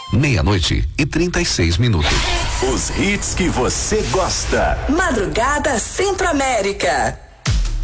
meia-noite e 36 minutos. Os hits que você gosta. Madrugada Centro-América.